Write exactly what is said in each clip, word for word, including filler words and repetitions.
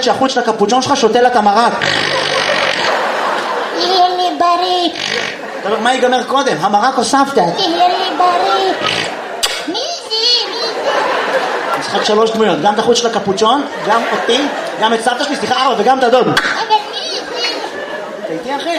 שהחוט של הקפוצ'ון שלך שותה לה את המרק. יהיה לי בריא. טוב, מה ייגמר קודם? המרק או סבתא? יהיה לי בריא. מי זה? מי זה? משחק שלוש דמויות, גם את החוט של הקפוצ'ון, גם אותי, גם את סבתא שלי, סליחה ארבע, וגם את הדוד. אבל מי זה? אתה איתי אחי?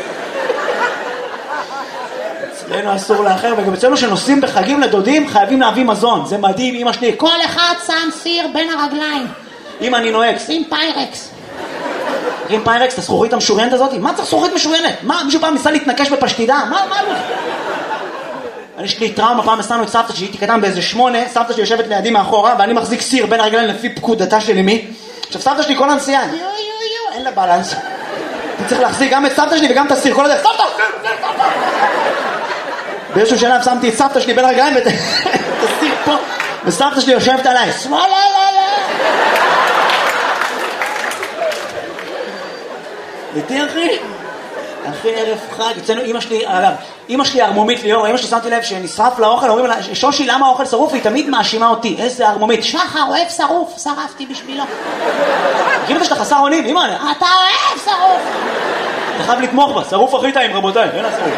אצלנו אסור לאחר, וגם אצלנו שנוסעים בחגים לדודים חייבים להביא מזון, זה מדהים. אמא שלי, כל אחד שם סיר בין הרגליים. אמא אני נועקס. שים פיירקס. עם פיירקס, את הזכורית המשוריינת הזאת? מה צריך זכורית משוריינת? מה, מישהו פעם ניסה להתנקש בפשטידה? מה, מה לא? אני יש לי טראומה, פעם הסענו את סבתא שהייתי קטן באיזה שמונה, סבתא שלי יושבת לידי מאחורה, ואני מחזיק סיר בין הרגליים לפי פקודתה של אמי. עכשיו סבתא שלי כל הנסיעה, יו יו יו, אין לה בלנס. אני צריך להחזיק גם את סבתא שלי וגם את הסיר, כל הדרך, סבתא! באיזשהו שלב שמתי את סבתא שלי בין הרגליים ואת הסיר פה, וסבתא שלי יושבת עליי, שמאלה, לא, לא. איתי אחי? אחי ערב חג, אצלנו אמא שלי, אגב, אמא שלי הרמומית ליאור, אמא שלי שמתי לב שנשרף לאוכל, אומרים לה, שושי למה האוכל שרוף? היא תמיד מאשימה אותי, איזה הרמומית. שחר אוהב שרוף, שרפתי בשבילו. כאילו שאתה חסר אונים, אמא, אתה אוהב שרוף. אתה חייב לתמוך בה, שרוף הכי טעים רבותיי, אין השרוף.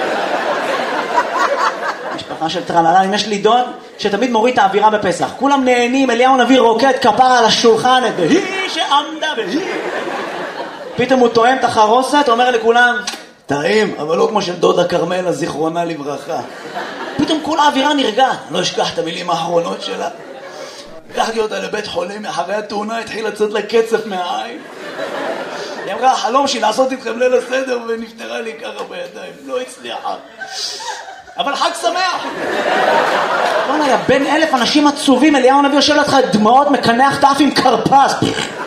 משפחה של טרללה, יש לי דוד שתמיד מוריד את האווירה בפסח, כולם נהנים, אליהו נביא רוקד כפרה על השולחן, והיא שעמדה והיא. פתאום הוא תואם את החרוסת, אומר לכולם, טעים, אבל לא כמו של דודה קרמלה, זיכרונה לברכה. פתאום כל האווירה נרגעת, לא אשכח את המילים האחרונות שלה. לקחתי אותה לבית חולים, אחרי התאונה התחיל לצאת לה קצף מהעין. היא אמרה, החלום שלי לעשות איתכם ליל הסדר, ונפטרה לי ככה בידיים, לא הצליחה. אבל חג שמח! בוא נראה, בין אלף אנשים עצובים, אליהו נביא יושב לך דמעות, מקנח תף עם קרפס.